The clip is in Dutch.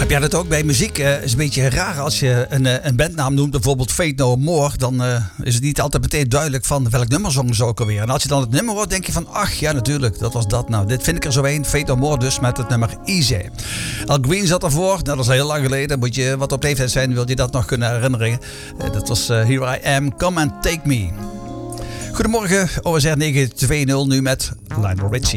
Heb jij dat ook bij muziek? Het is een beetje raar als je een bandnaam noemt, bijvoorbeeld Fate No More. Dan is het niet altijd meteen duidelijk van welk nummer zongen ze ook alweer. En als je dan het nummer hoort, denk je van, ach ja, natuurlijk, dat was dat. Nou, dit vind ik er zo een. Fate No More dus met het nummer Easy. Al Green zat ervoor. Nou, dat is heel lang geleden. Moet je wat op leeftijd zijn, wil je dat nog kunnen herinneren. Dat was Here I Am, Come and Take Me. Goedemorgen, OSR 920 nu met Lionel Richie.